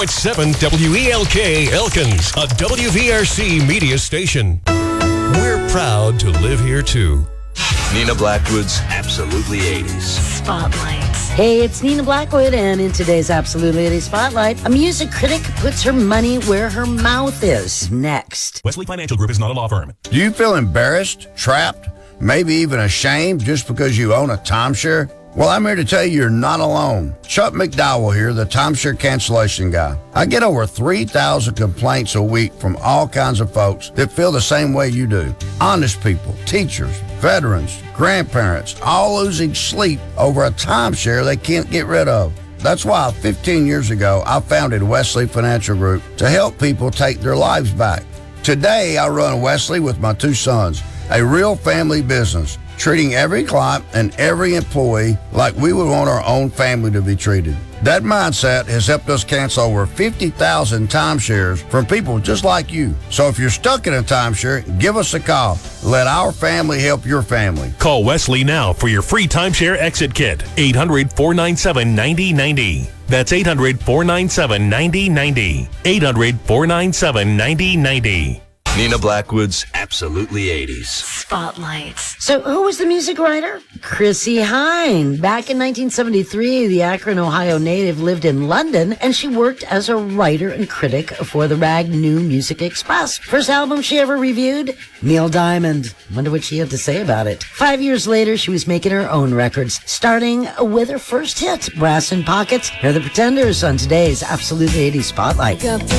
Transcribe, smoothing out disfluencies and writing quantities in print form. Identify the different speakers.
Speaker 1: 7 WELK Elkins, a WVRC media station. We're proud to live here too.
Speaker 2: Nina Blackwood's Absolutely 80s.
Speaker 3: Spotlights. Hey, it's Nina Blackwood, and in today's Absolutely 80s Spotlight, a music critic puts her money where her mouth is. Next.
Speaker 4: Wesley Financial Group is not a law firm.
Speaker 5: Do you feel embarrassed, trapped, maybe even ashamed just because you own a timeshare? Well, I'm here to tell you you're not alone. Chuck McDowell here, the timeshare cancellation guy. I get over 3,000 complaints a week from all kinds of folks that feel the same way you do. Honest people, teachers, veterans, grandparents, all losing sleep over a timeshare they can't get rid of. That's why 15 years ago, I founded Wesley Financial Group to help people take their lives back. Today, I run Wesley with my two sons, a real family business, treating every client and every employee like we would want our own family to be treated. That mindset has helped us cancel over 50,000 timeshares from people just like you. So if you're stuck in a timeshare, give us a call. Let our family help your family.
Speaker 4: Call Wesley now for your free timeshare exit kit. 800-497-9090. That's 800-497-9090. 800-497-9090.
Speaker 2: Nina Blackwood's Absolutely 80s.
Speaker 3: Spotlights. So who was the music writer? Chrissie Hynde. Back in 1973, the Akron, Ohio native lived in London, and she worked as a writer and critic for the Rag New Music Express. First album she ever reviewed? Neil Diamond. Wonder what she had to say about it. 5 years later, she was making her own records, starting with her first hit, Brass in Pockets. Here are the Pretenders on today's Absolutely 80s Spotlight.